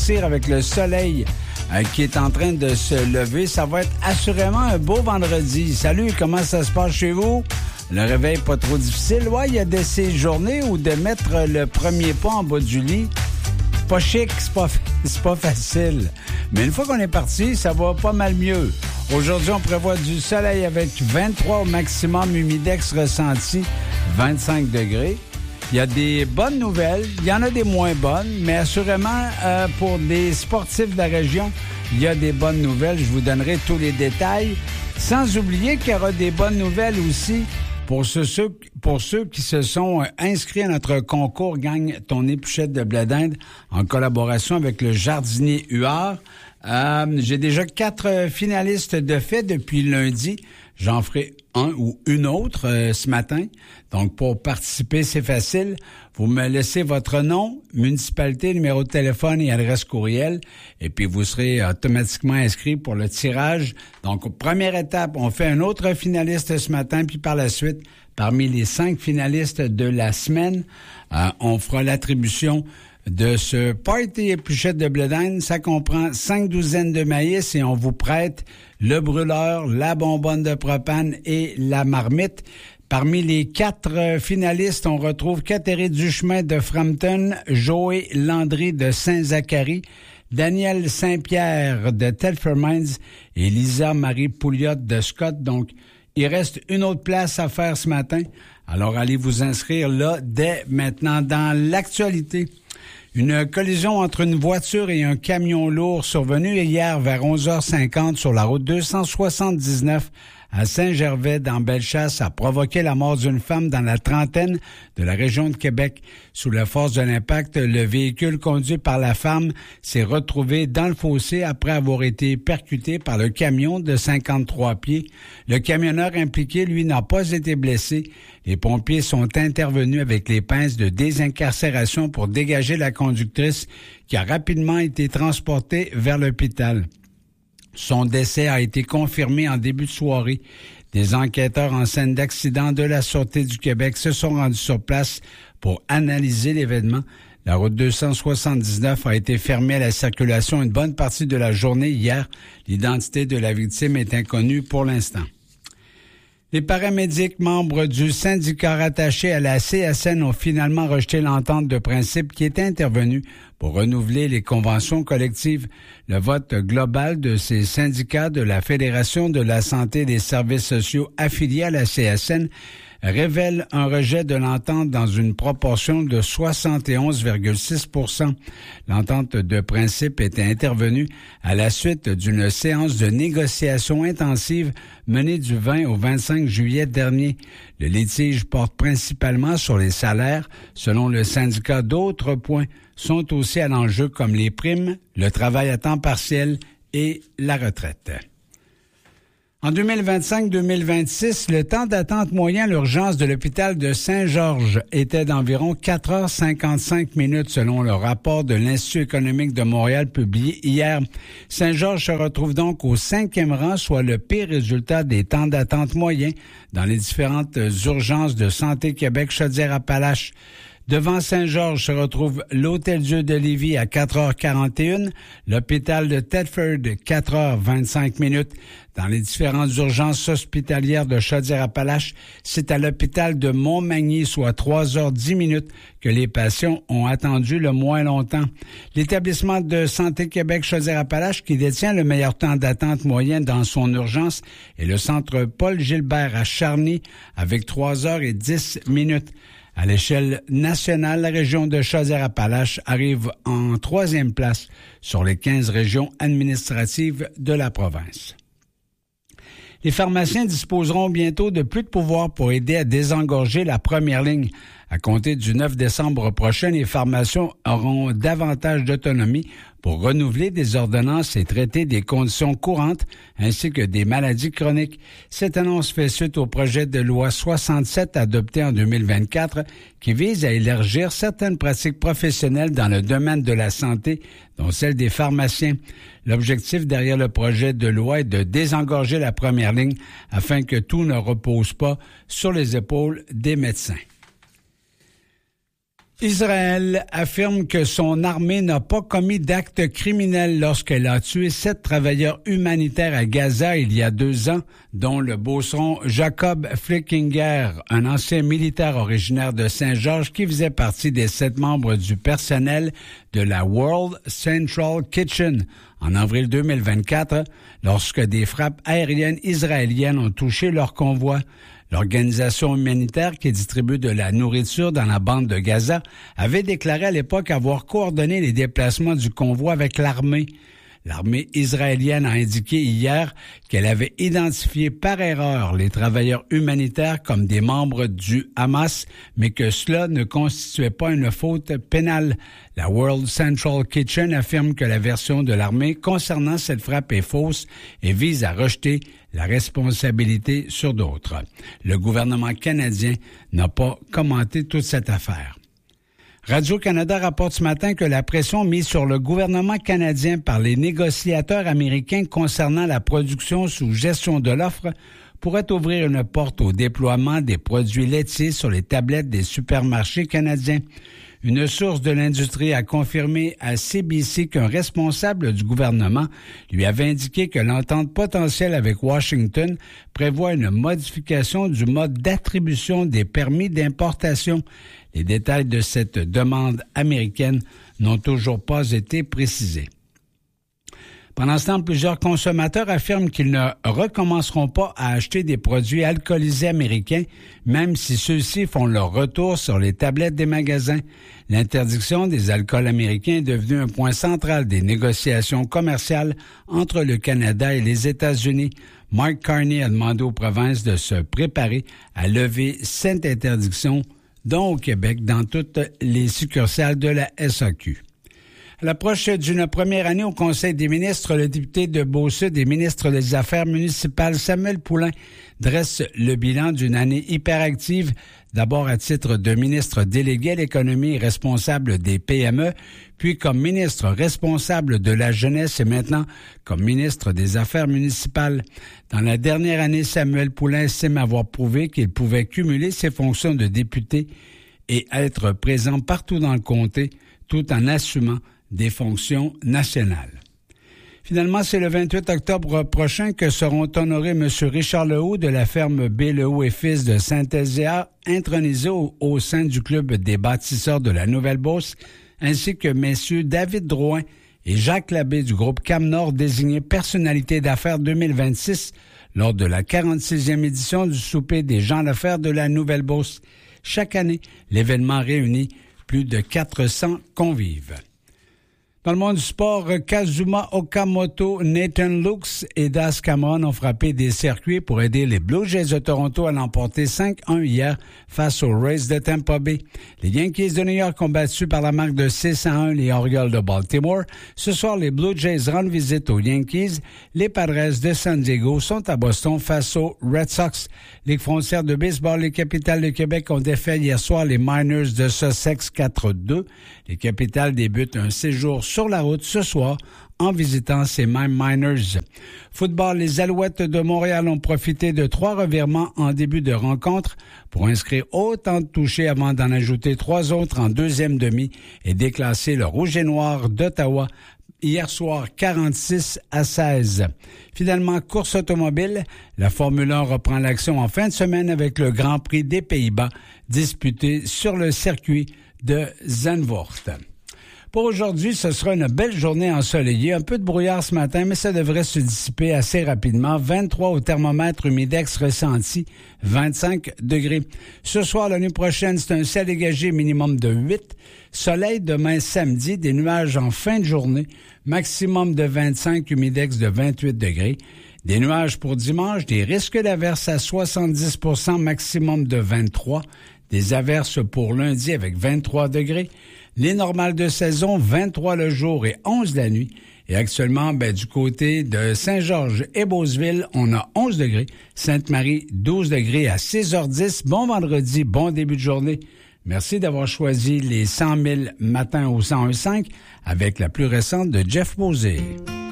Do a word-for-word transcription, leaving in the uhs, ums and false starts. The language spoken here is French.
éclaircir avec le soleil euh, qui est en train de se lever. Ça va être assurément un beau vendredi. Salut, comment ça se passe chez vous? Le réveil pas trop difficile. Ouais, il y a de ces journées où de mettre le premier pas en bas du lit, pas chic, c'est pas, c'est pas facile. Mais une fois qu'on est parti, ça va pas mal mieux. Aujourd'hui, on prévoit du soleil avec vingt-trois au maximum, humidex ressenti, vingt-cinq degrés. Il y a des bonnes nouvelles, il y en a des moins bonnes, mais assurément, euh, pour des sportifs de la région, il y a des bonnes nouvelles. Je vous donnerai tous les détails. Sans oublier qu'il y aura des bonnes nouvelles aussi pour ceux, ceux, pour ceux qui se sont inscrits à notre concours Gagne ton épluchette de blé d'Inde en collaboration avec le jardinier Huard. Euh, j'ai déjà quatre finalistes de fait depuis lundi. J'en ferai un ou une autre euh, ce matin. Donc, pour participer, c'est facile. Vous me laissez votre nom, municipalité, numéro de téléphone et adresse courriel. Et puis, vous serez automatiquement inscrit pour le tirage. Donc, première étape, on fait un autre finaliste ce matin. Puis, par la suite, parmi les cinq finalistes de la semaine, euh, on fera l'attribution de ce party épluchette de blé d'Inde. Ça comprend cinq douzaines de maïs et on vous prête le brûleur, la bonbonne de propane et la marmite. Parmi les quatre finalistes, on retrouve Catherine Duchemin de Frampton, Joey Landry de Saint-Zacharie, Daniel Saint-Pierre de Telford Mines et Lisa Marie Pouliot de Scott. Donc, il reste une autre place à faire ce matin. Alors, allez vous inscrire là dès maintenant. Dans l'actualité, une collision entre une voiture et un camion lourd survenue hier vers onze heures cinquante sur la route deux cent soixante-dix-neuf à Saint-Gervais dans Bellechasse a provoqué la mort d'une femme dans la trentaine de la région de Québec. Sous la force de l'impact, le véhicule conduit par la femme s'est retrouvé dans le fossé après avoir été percuté par le camion de cinquante-trois pieds. Le camionneur impliqué, lui, n'a pas été blessé. Les pompiers sont intervenus avec les pinces de désincarcération pour dégager la conductrice qui a rapidement été transportée vers l'hôpital. Son décès a été confirmé en début de soirée. Des enquêteurs en scène d'accident de la Sûreté du Québec se sont rendus sur place pour analyser l'événement. La route deux cent soixante-dix-neuf a été fermée à la circulation une bonne partie de la journée hier. L'identité de la victime est inconnue pour l'instant. Les paramédics membres du syndicat rattaché à la C S N ont finalement rejeté l'entente de principe qui était intervenue pour renouveler les conventions collectives. Le vote global de ces syndicats de la Fédération de la santé et des services sociaux affiliés à la C S N révèle un rejet de l'entente dans une proportion de soixante et onze virgule six pour cent. L'entente de principe était intervenue à la suite d'une séance de négociation intensive menée du vingt au vingt-cinq juillet dernier. Le litige porte principalement sur les salaires. Selon le syndicat, d'autres points sont aussi à l'enjeu comme les primes, le travail à temps partiel et la retraite. En deux mille vingt-cinq deux mille vingt-six, le temps d'attente moyen à l'urgence de l'hôpital de Saint-Georges était d'environ quatre heures cinquante-cinq minutes selon le rapport de l'Institut économique de Montréal publié hier. Saint-Georges se retrouve donc au cinquième rang, soit le pire résultat des temps d'attente moyens dans les différentes urgences de Santé Québec Chaudière-Appalaches. Devant Saint-Georges se retrouve l'Hôtel-Dieu de Lévis à quatre heures quarante et une, l'hôpital de Thetford, quatre heures vingt-cinq minutes. Dans les différentes urgences hospitalières de Chaudière-Appalaches, c'est à l'hôpital de Montmagny, soit trois heures dix minutes, que les patients ont attendu le moins longtemps. L'établissement de Santé Québec Chaudière-Appalaches, qui détient le meilleur temps d'attente moyen dans son urgence, est le centre Paul Gilbert à Charny, avec trois heures et dix minutes. À l'échelle nationale, la région de Chaudière-Appalaches arrive en troisième place sur les quinze régions administratives de la province. Les pharmaciens disposeront bientôt de plus de pouvoir pour aider à désengorger la première ligne. À compter du neuf décembre prochain, les pharmaciens auront davantage d'autonomie pour renouveler des ordonnances et traiter des conditions courantes ainsi que des maladies chroniques. Cette annonce fait suite au projet de loi soixante-sept adopté en deux mille vingt-quatre qui vise à élargir certaines pratiques professionnelles dans le domaine de la santé, dont celle des pharmaciens. L'objectif derrière le projet de loi est de désengorger la première ligne afin que tout ne repose pas sur les épaules des médecins. Israël affirme que son armée n'a pas commis d'actes criminels lorsqu'elle a tué sept travailleurs humanitaires à Gaza il y a deux ans, dont le bosseron Jacob Flickinger, un ancien militaire originaire de Saint-Georges qui faisait partie des sept membres du personnel de la World Central Kitchen en avril deux mille vingt-quatre, lorsque des frappes aériennes israéliennes ont touché leur convoi. L'organisation humanitaire qui distribue de la nourriture dans la bande de Gaza avait déclaré à l'époque avoir coordonné les déplacements du convoi avec l'armée. L'armée israélienne a indiqué hier qu'elle avait identifié par erreur les travailleurs humanitaires comme des membres du Hamas, mais que cela ne constituait pas une faute pénale. La World Central Kitchen affirme que la version de l'armée concernant cette frappe est fausse et vise à rejeter la responsabilité sur d'autres. Le gouvernement canadien n'a pas commenté toute cette affaire. Radio-Canada rapporte ce matin que la pression mise sur le gouvernement canadien par les négociateurs américains concernant la production sous gestion de l'offre pourrait ouvrir une porte au déploiement des produits laitiers sur les tablettes des supermarchés canadiens. Une source de l'industrie a confirmé à C B C qu'un responsable du gouvernement lui avait indiqué que l'entente potentielle avec Washington prévoit une modification du mode d'attribution des permis d'importation. Les détails de cette demande américaine n'ont toujours pas été précisés. Pendant ce temps, plusieurs consommateurs affirment qu'ils ne recommenceront pas à acheter des produits alcoolisés américains, même si ceux-ci font leur retour sur les tablettes des magasins. L'interdiction des alcools américains est devenue un point central des négociations commerciales entre le Canada et les États-Unis. Mark Carney a demandé aux provinces de se préparer à lever cette interdiction, dont au Québec, dans toutes les succursales de la S A Q. À l'approche d'une première année au Conseil des ministres, le député de Beau-Sud et ministre des Affaires municipales Samuel Poulin dresse le bilan d'une année hyperactive, d'abord à titre de ministre délégué à l'économie et responsable des P M E, puis comme ministre responsable de la jeunesse et maintenant comme ministre des Affaires municipales. Dans la dernière année, Samuel Poulin estime avoir prouvé qu'il pouvait cumuler ses fonctions de député et être présent partout dans le comté, tout en assumant des fonctions nationales. Finalement, c'est le vingt-huit octobre prochain que seront honorés M. Richard Lehoux de la ferme B. Lehoux et Fils de Saint-Hézéa, intronisé au, au sein du Club des bâtisseurs de la Nouvelle-Beauce, ainsi que messieurs David Drouin et Jacques Labbé du groupe Cam-Nord, désignés personnalités d'affaires deux mille vingt-six lors de la quarante-sixième édition du souper des gens d'affaires de la Nouvelle-Beauce. Chaque année, l'événement réunit plus de quatre cents convives. Dans le monde du sport, Kazuma Okamoto, Nathan Lukes et Das Cameron ont frappé des circuits pour aider les Blue Jays de Toronto à l'emporter cinq un hier face aux Rays de Tampa Bay. Les Yankees de New York ont battu par la marque de six à un les Orioles de Baltimore. Ce soir, les Blue Jays rendent visite aux Yankees. Les Padres de San Diego sont à Boston face aux Red Sox. Ligue frontière de baseball, les Capitals de Québec ont défait hier soir les Miners de Sussex quatre deux. Les Capitals débutent un séjour sur la route ce soir en visitant ces mêmes Miners. Football, les Alouettes de Montréal ont profité de trois revirements en début de rencontre pour inscrire autant de touchés avant d'en ajouter trois autres en deuxième demi et déclasser le Rouge et Noir d'Ottawa hier soir quarante-six à seize. Finalement, course automobile, la Formule un reprend l'action en fin de semaine avec le Grand Prix des Pays-Bas disputé sur le circuit de Zandvoort. Pour aujourd'hui, ce sera une belle journée ensoleillée. Un peu de brouillard ce matin, mais ça devrait se dissiper assez rapidement. vingt-trois au thermomètre, humidex ressenti, vingt-cinq degrés. Ce soir, la nuit prochaine, c'est un ciel dégagé minimum de huit. Soleil demain samedi, des nuages en fin de journée, maximum de vingt-cinq, humidex de vingt-huit degrés. Des nuages pour dimanche, des risques d'averses à soixante-dix pour cent, maximum de vingt-trois. Des averses pour lundi avec vingt-trois degrés. Les normales de saison, vingt-trois le jour et onze la nuit. Et actuellement, ben, du côté de Saint-Georges et Beauceville, on a onze degrés. Sainte-Marie, douze degrés à six heures dix. Bon vendredi, bon début de journée. Merci d'avoir choisi les cent mille matins au cent un virgule cinq avec la plus récente de Jeff Posey.